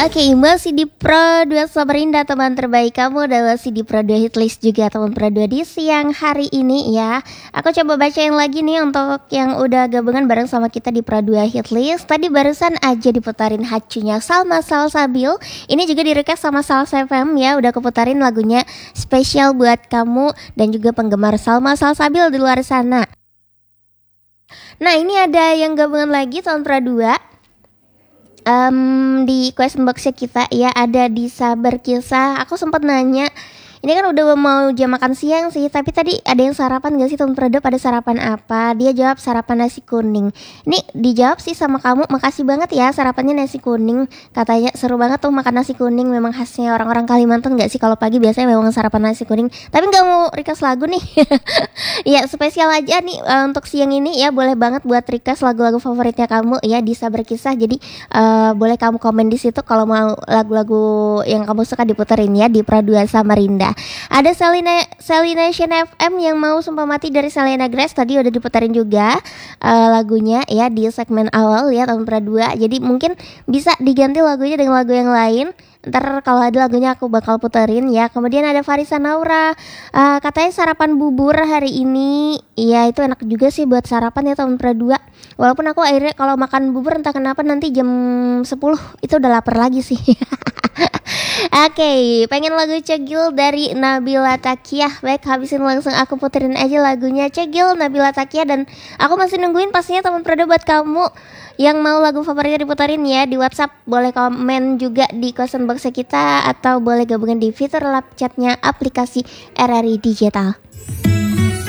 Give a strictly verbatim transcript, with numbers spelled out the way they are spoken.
Oke, masih di Pro dua Samarinda, teman terbaik kamu, dan masih di Pro dua Hitlist juga, teman Pro dua di siang hari ini ya. Aku coba bacain lagi nih untuk yang udah gabungan bareng sama kita di Pro dua Hitlist. Tadi barusan aja diputarin Hacunya Salma Salsabil. Ini juga di request sama Salsa F M ya. Udah keputarin lagunya spesial buat kamu dan juga penggemar Salma Salsabil di luar sana. Nah, ini ada yang gabungan lagi tahun Pro dua. Um, di question boxnya kita ya, ada Disa Berkisah. Aku sempat nanya, ini kan udah mau jam makan siang sih, tapi tadi ada yang sarapan gak sih teman Produk, pada sarapan apa? Dia jawab sarapan nasi kuning. Ini dijawab sih sama kamu, makasih banget ya sarapannya nasi kuning. Katanya seru banget tuh makan nasi kuning, memang khasnya orang-orang Kalimantan gak sih? Kalau pagi biasanya memang sarapan nasi kuning. Tapi gak mau request lagu nih. Ya spesial aja nih uh, untuk siang ini ya, boleh banget buat request lagu-lagu favoritnya kamu ya, Disa Berkisah. Jadi uh, boleh kamu komen di situ kalau mau lagu-lagu yang kamu suka diputerin ya di Pro dua Samarinda. Ada Selina Selination F M yang mau Sumpah Mati dari Selena Grace, tadi udah diputarin juga uh, lagunya ya di segmen awal ya tahun Pro dua. Jadi mungkin bisa diganti lagunya dengan lagu yang lain. Ntar kalau ada lagunya aku bakal puterin ya. Kemudian ada Farisa Naura, uh, katanya sarapan bubur hari ini. Iya, itu enak juga sih buat sarapan ya tahun Pro dua. Walaupun aku akhirnya kalau makan bubur entah kenapa nanti jam sepuluh itu udah lapar lagi sih. Oke, okay, pengen lagu Cegil dari Nabila Takiyah. Baik, habisin langsung aku puterin aja lagunya Cegil Nabila Takiyah. Dan aku masih nungguin pastinya teman Prodo buat kamu yang mau lagu favoritnya diputerin ya di WhatsApp. Boleh komen juga di question box kita, atau boleh gabungin di fitur live chatnya aplikasi R R I Digital.